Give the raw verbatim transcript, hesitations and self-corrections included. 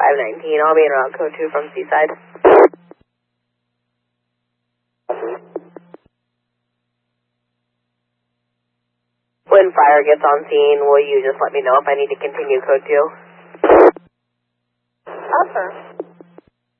five nineteen. I'll be in route code two from Seaside. When fire gets on scene, will you just let me know if I need to continue code two? Upper.